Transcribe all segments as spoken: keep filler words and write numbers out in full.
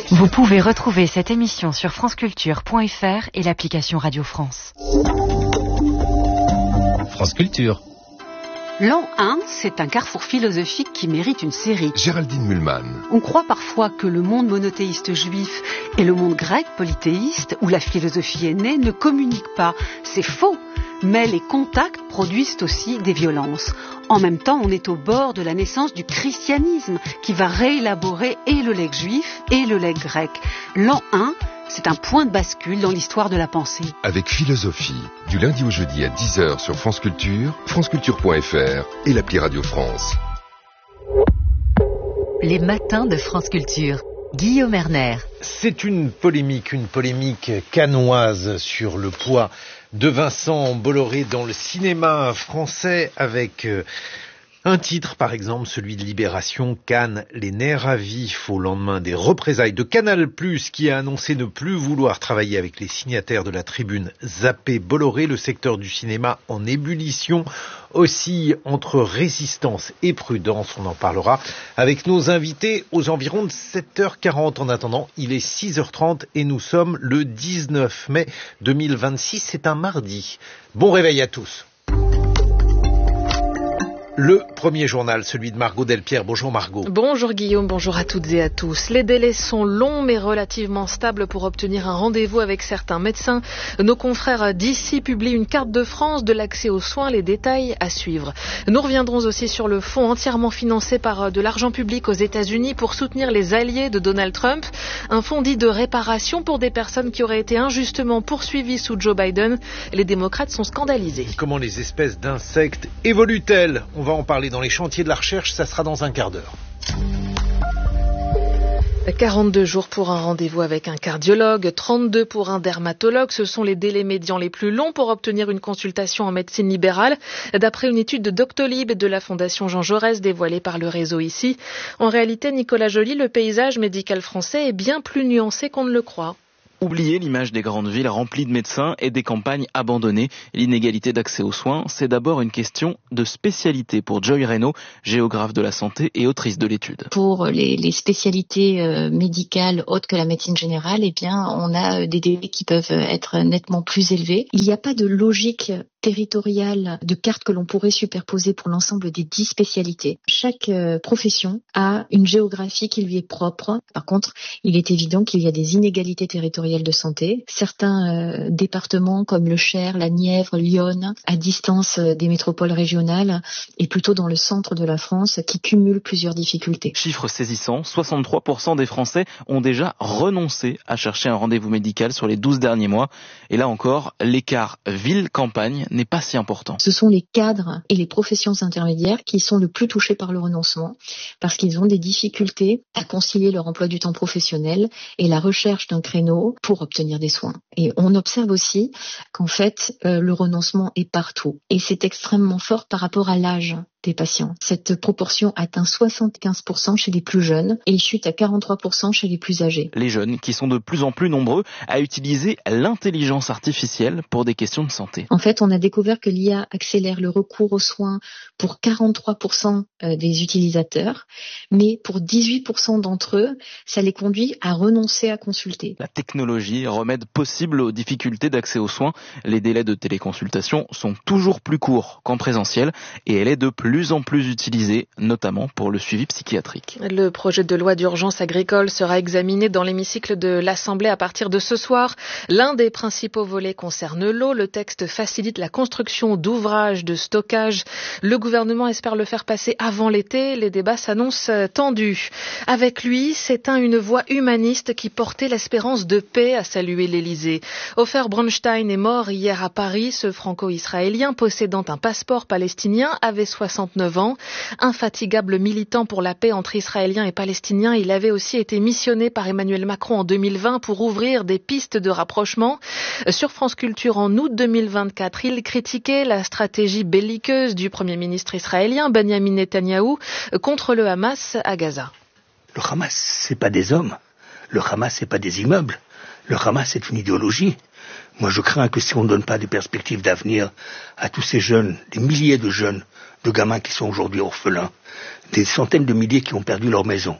Vous pouvez retrouver cette émission sur franceculture point f r et l'application Radio France. France Culture. L'an un, c'est un carrefour philosophique qui mérite une série. Géraldine Mühlmann. On croit parfois que le monde monothéiste juif et le monde grec polythéiste, où la philosophie est née, ne communiquent pas. C'est faux. Mais les contacts produisent aussi des violences. En même temps, on est au bord de la naissance du christianisme, qui va réélaborer et le legs juif et le legs grec. L'an un, c'est un point de bascule dans l'histoire de la pensée. Avec Philosophie, du lundi au jeudi à dix heures sur France Culture, franceculture point f r et l'appli Radio France. Les matins de France Culture. Guillaume Erner. C'est une polémique, une polémique cannoise sur le poids de Vincent Bolloré dans le cinéma français avec euh, un titre par exemple, celui de Libération, Cannes, les nerfs à vif au lendemain des représailles de Canal+, qui a annoncé ne plus vouloir travailler avec les signataires de la tribune Zappé Bolloré. Le secteur du cinéma en ébullition, aussi entre résistance et prudence. On en parlera avec nos invités aux environs de sept heures quarante. En attendant, il est six heures trente et nous sommes le dix-neuf mai deux mille vingt-six. C'est un mardi. Bon réveil à tous. Le premier journal, celui de Margot Delpierre. Bonjour Margot. Bonjour Guillaume, bonjour à toutes et à tous. Les délais sont longs mais relativement stables pour obtenir un rendez-vous avec certains médecins. Nos confrères d'ici publient une carte de France de l'accès aux soins, les détails à suivre. Nous reviendrons aussi sur le fonds entièrement financé par de l'argent public aux États-Unis pour soutenir les alliés de Donald Trump. Un fonds dit de réparation pour des personnes qui auraient été injustement poursuivies sous Joe Biden. Les démocrates sont scandalisés. Comment les espèces d'insectes évoluent-elles ? On va en parler dans les chantiers de la recherche, ça sera dans un quart d'heure. quarante-deux jours pour un rendez-vous avec un cardiologue, trente-deux pour un dermatologue. Ce sont les délais médians les plus longs pour obtenir une consultation en médecine libérale, d'après une étude de Doctolib et de la Fondation Jean Jaurès dévoilée par le réseau ici. En réalité, Nicolas Joly, le paysage médical français est bien plus nuancé qu'on ne le croit. Oubliez l'image des grandes villes remplies de médecins et des campagnes abandonnées. L'inégalité d'accès aux soins, c'est d'abord une question de spécialité pour Joy Reynaud, géographe de la santé et autrice de l'étude. Pour les, les spécialités euh, médicales autres que la médecine générale, eh bien, on a des délais qui peuvent être nettement plus élevés. Il n'y a pas de logique territoriale de carte que l'on pourrait superposer pour l'ensemble des dix spécialités. Chaque euh, profession a une géographie qui lui est propre. Par contre, il est évident qu'il y a des inégalités territoriales de santé. Certains euh, départements comme le Cher, la Nièvre, Lyon, à distance euh, des métropoles régionales et plutôt dans le centre de la France qui cumulent plusieurs difficultés. Chiffre saisissant, soixante-trois pour cent des Français ont déjà renoncé à chercher un rendez-vous médical sur les douze derniers mois. Et là encore, l'écart ville-campagne n'est pas si important. Ce sont les cadres et les professions intermédiaires qui sont le plus touchés par le renoncement parce qu'ils ont des difficultés à concilier leur emploi du temps professionnel et la recherche d'un créneau pour obtenir des soins. Et on observe aussi qu'en fait, euh, le renoncement est partout. Et c'est extrêmement fort par rapport à l'âge des patients. Cette proportion atteint soixante-quinze pour cent chez les plus jeunes et chute à quarante-trois pour cent chez les plus âgés. Les jeunes qui sont de plus en plus nombreux à utiliser l'intelligence artificielle pour des questions de santé. En fait, on a découvert que l'I A accélère le recours aux soins pour quarante-trois pour cent des utilisateurs, mais pour dix-huit pour cent d'entre eux, ça les conduit à renoncer à consulter. La technologie, remède possible aux difficultés d'accès aux soins. Les délais de téléconsultation sont toujours plus courts qu'en présentiel et elle est de plus plus en plus utilisée, notamment pour le suivi psychiatrique. Le projet de loi d'urgence agricole sera examiné dans l'hémicycle de l'Assemblée à partir de ce soir. L'un des principaux volets concerne l'eau. Le texte facilite la construction d'ouvrages de stockage. Le gouvernement espère le faire passer avant l'été. Les débats s'annoncent tendus. Avec lui, s'éteint une voix humaniste qui portait l'espérance de paix, a salué l'Élysée. Ofer Bronstein est mort hier à Paris. Ce franco-israélien possédant un passeport palestinien avait soixante-neuf ans. Infatigable militant pour la paix entre Israéliens et Palestiniens, il avait aussi été missionné par Emmanuel Macron en deux mille vingt pour ouvrir des pistes de rapprochement. Sur France Culture, en août deux mille vingt-quatre, il critiquait la stratégie belliqueuse du Premier ministre israélien Benjamin Netanyahou contre le Hamas à Gaza. Le Hamas, c'est pas des hommes. Le Hamas, c'est pas des immeubles. Le Hamas, c'est une idéologie. Moi, je crains que si on ne donne pas des perspectives d'avenir à tous ces jeunes, des milliers de jeunes, de gamins qui sont aujourd'hui orphelins, des centaines de milliers qui ont perdu leur maison,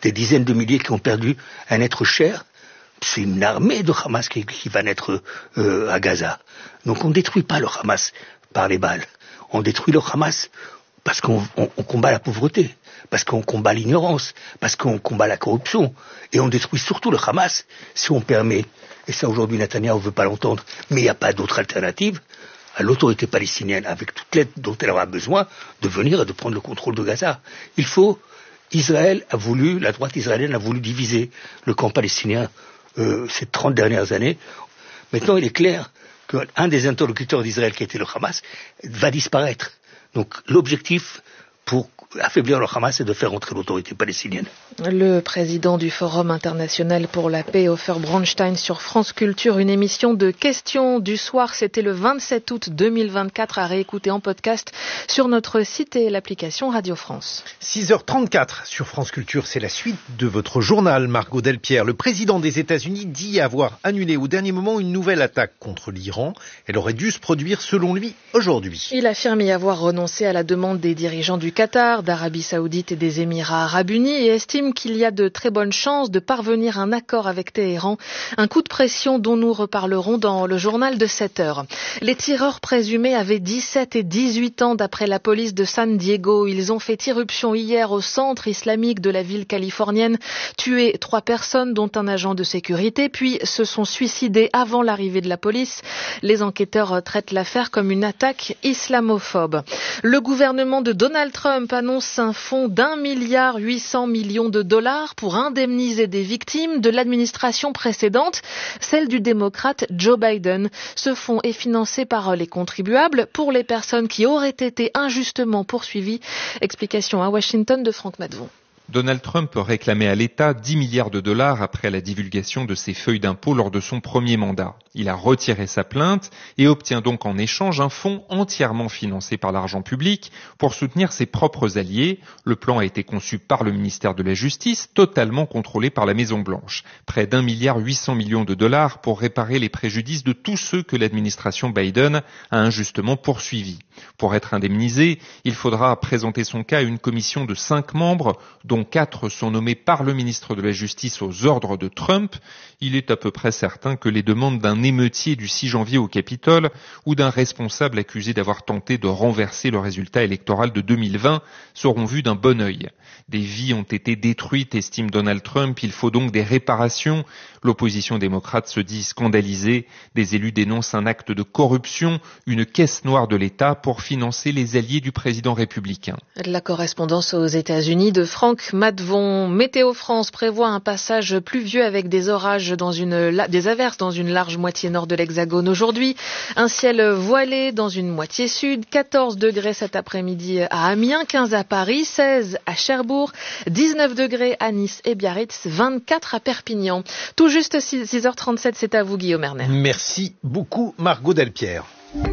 des dizaines de milliers qui ont perdu un être cher. C'est une armée de Hamas qui, qui va naître euh, à Gaza. Donc on ne détruit pas le Hamas par les balles. On détruit le Hamas parce qu'on on, on combat la pauvreté, parce qu'on combat l'ignorance, parce qu'on combat la corruption. Et on détruit surtout le Hamas si on permet, et ça aujourd'hui Netanyahou ne veut pas l'entendre, mais il n'y a pas d'autre alternative, à l'autorité palestinienne, avec toute l'aide dont elle aura besoin, de venir et de prendre le contrôle de Gaza. Il faut... Israël a voulu, la droite israélienne a voulu diviser le camp palestinien euh, ces trente dernières années. Maintenant, il est clair qu'un des interlocuteurs d'Israël, qui était le Hamas, va disparaître. Donc l'objectif pour affaiblir le Hamas, c'est de faire entrer l'autorité palestinienne. Le président du Forum international pour la paix, Ofer Braunstein, sur France Culture, une émission de questions du soir. C'était le vingt-sept août deux mille vingt-quatre, à réécouter en podcast sur notre site et l'application Radio France. six heures trente-quatre sur France Culture, c'est la suite de votre journal, Margot Delpierre. Le président des États-Unis dit avoir annulé au dernier moment une nouvelle attaque contre l'Iran. Elle aurait dû se produire, selon lui, aujourd'hui. Il affirme y avoir renoncé à la demande des dirigeants du Qatar, d'Arabie Saoudite et des Émirats Arabes Unis et estime qu'il y a de très bonnes chances de parvenir à un accord avec Téhéran. Un coup de pression dont nous reparlerons dans le journal de sept heures. Les tireurs présumés avaient dix-sept et dix-huit ans d'après la police de San Diego. Ils ont fait irruption hier au centre islamique de la ville californienne, tué trois personnes dont un agent de sécurité, puis se sont suicidés avant l'arrivée de la police. Les enquêteurs traitent l'affaire comme une attaque islamophobe. Le gouvernement de Donald Trump annonce un fonds d'un milliard huit cents millions de dollars pour indemniser des victimes de l'administration précédente, celle du démocrate Joe Biden. Ce fonds est financé par les contribuables pour les personnes qui auraient été injustement poursuivies. Explication à Washington de Franck Madvon. Donald Trump réclamait à l'État dix milliards de dollars après la divulgation de ses feuilles d'impôt lors de son premier mandat. Il a retiré sa plainte et obtient donc en échange un fonds entièrement financé par l'argent public pour soutenir ses propres alliés. Le plan a été conçu par le ministère de la Justice, totalement contrôlé par la Maison-Blanche. Près d'un milliard huit cents millions de dollars pour réparer les préjudices de tous ceux que l'administration Biden a injustement poursuivis. Pour être indemnisé, il faudra présenter son cas à une commission de cinq membres, dont quatre sont nommés par le ministre de la Justice aux ordres de Trump. Il est à peu près certain que les demandes d'un émeutier du six janvier au Capitole ou d'un responsable accusé d'avoir tenté de renverser le résultat électoral de deux mille vingt seront vues d'un bon œil. Des vies ont été détruites, estime Donald Trump. Il faut donc des réparations. L'opposition démocrate se dit scandalisée. Des élus dénoncent un acte de corruption, une caisse noire de l'État pour financer les alliés du président républicain. La correspondance aux États-Unis de Franck Madvon. Météo France prévoit un passage pluvieux avec des orages dans une, des averses dans une large moitié nord de l'Hexagone aujourd'hui. Un ciel voilé dans une moitié sud. quatorze degrés cet après-midi à Amiens, quinze à Paris, seize à Cherbourg, dix-neuf degrés à Nice et Biarritz, vingt-quatre à Perpignan. Tout juste six heures trente-sept, c'est à vous Guillaume Erner. Merci beaucoup Margot Delpierre.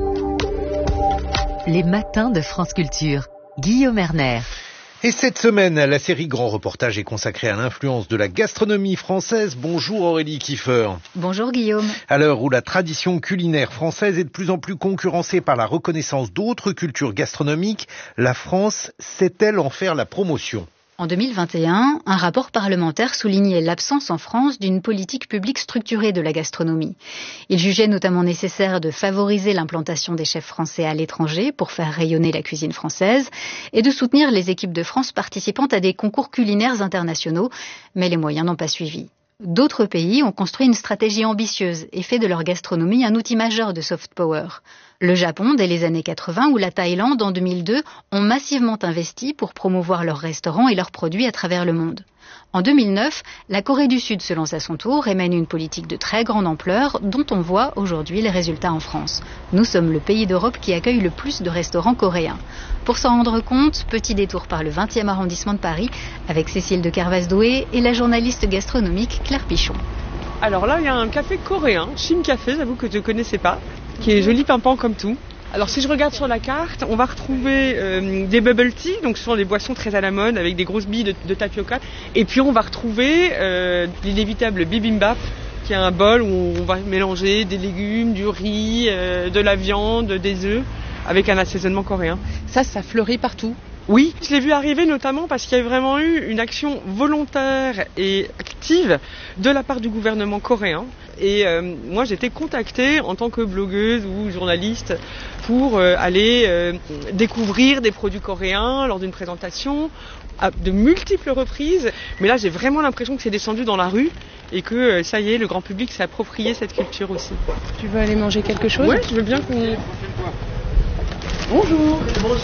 Les matins de France Culture. Guillaume Erner. Et cette semaine, la série Grand Reportage est consacrée à l'influence de la gastronomie française. Bonjour Aurélie Kiefer. Bonjour Guillaume. À l'heure où la tradition culinaire française est de plus en plus concurrencée par la reconnaissance d'autres cultures gastronomiques, la France sait-elle en faire la promotion ? En deux mille vingt et un, un rapport parlementaire soulignait l'absence en France d'une politique publique structurée de la gastronomie. Il jugeait notamment nécessaire de favoriser l'implantation des chefs français à l'étranger pour faire rayonner la cuisine française et de soutenir les équipes de France participant à des concours culinaires internationaux, mais les moyens n'ont pas suivi. D'autres pays ont construit une stratégie ambitieuse et fait de leur gastronomie un outil majeur de soft power. Le Japon, dès les années quatre-vingts, ou la Thaïlande, en deux mille deux, ont massivement investi pour promouvoir leurs restaurants et leurs produits à travers le monde. En deux mille neuf, la Corée du Sud se lance à son tour et mène une politique de très grande ampleur dont on voit aujourd'hui les résultats en France. Nous sommes le pays d'Europe qui accueille le plus de restaurants coréens. Pour s'en rendre compte, petit détour par le vingtième arrondissement de Paris avec Cécile de Carvaz-Doué et la journaliste gastronomique Claire Pichon. Alors là, il y a un café coréen, Shin Café, j'avoue que je ne connaissais pas, qui est joli pimpant comme tout. Alors si je regarde sur la carte, on va retrouver euh, des bubble tea, donc ce sont des boissons très à la mode avec des grosses billes de, de tapioca. Et puis on va retrouver euh, l'inévitable bibimbap, qui est un bol où on va mélanger des légumes, du riz, euh, de la viande, des œufs, avec un assaisonnement coréen. Ça, ça fleurit partout. Oui, je l'ai vu arriver notamment parce qu'il y a vraiment eu une action volontaire et active de la part du gouvernement coréen. Et euh, moi, j'ai été contactée en tant que blogueuse ou journaliste pour euh, aller euh, découvrir des produits coréens lors d'une présentation à de multiples reprises. Mais là, j'ai vraiment l'impression que c'est descendu dans la rue et que euh, ça y est, le grand public s'est approprié cette culture aussi. Tu veux aller manger quelque chose ? Oui, je veux bien qu'on... Bonjour.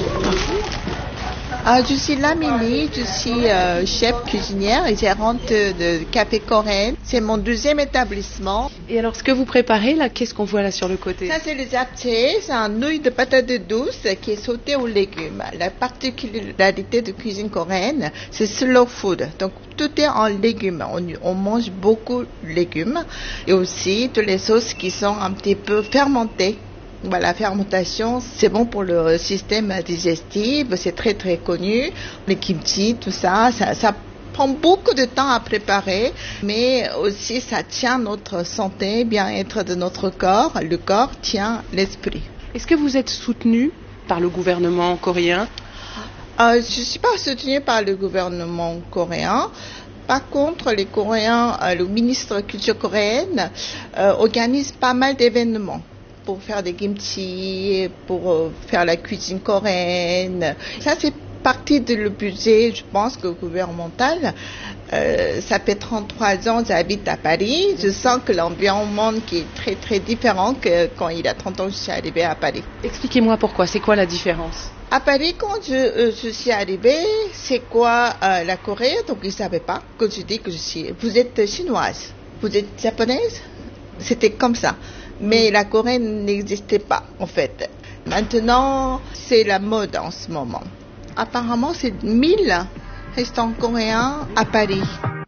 Ah, je suis Lamini, je suis euh, chef cuisinière et gérante de café coréen. C'est mon deuxième établissement. Et alors, ce que vous préparez là, qu'est-ce qu'on voit là sur le côté ? Ça, c'est le japchae, c'est un nouille de patate douce qui est sauté aux légumes. La particularité de cuisine coréenne, c'est slow food. Donc, tout est en légumes. On, on mange beaucoup de légumes et aussi toutes les sauces qui sont un petit peu fermentées. Bah, la fermentation, c'est bon pour le système digestif, c'est très très connu. Le kimchi, tout ça, ça, ça prend beaucoup de temps à préparer, mais aussi ça tient notre santé, bien-être de notre corps. Le corps tient l'esprit. Est-ce que vous êtes soutenu par le gouvernement coréen ? euh, Je ne suis pas soutenue par le gouvernement coréen. Par contre, les Coréens, euh, le ministre de la Culture coréenne euh, organise pas mal d'événements pour faire des kimchi, pour euh, faire la cuisine coréenne. Ça, c'est partie de le budget, je pense, que gouvernemental. Euh, ça fait trente-trois ans que j'habite à Paris. Je sens que l'environnement qui est très très différent que quand il y a trente ans que je suis arrivée à Paris. Expliquez-moi pourquoi, c'est quoi la différence ? À Paris, quand je, euh, je suis arrivée, c'est quoi euh, la Corée? Donc ils ne savaient pas. Quand je dis que je suis... Vous êtes chinoise? Vous êtes japonaise? C'était comme ça. Mais la Corée n'existait pas, en fait. Maintenant, c'est la mode en ce moment. Apparemment, c'est mille restaurants coréens à Paris.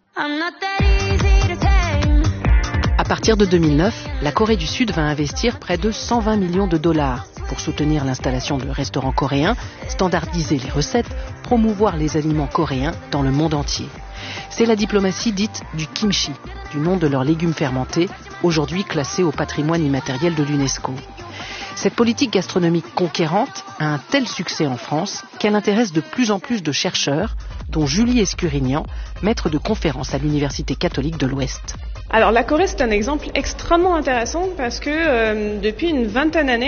À partir de deux mille neuf, la Corée du Sud va investir près de cent vingt millions de dollars pour soutenir l'installation de restaurants coréens, standardiser les recettes, promouvoir les aliments coréens dans le monde entier. C'est la diplomatie dite du kimchi, du nom de leurs légumes fermentés, aujourd'hui classés au patrimoine immatériel de l'UNESCO. Cette politique gastronomique conquérante a un tel succès en France qu'elle intéresse de plus en plus de chercheurs, dont Julie Escurignan, maître de conférences à l'Université catholique de l'Ouest. Alors la Corée, c'est un exemple extrêmement intéressant parce que euh, depuis une vingtaine d'années,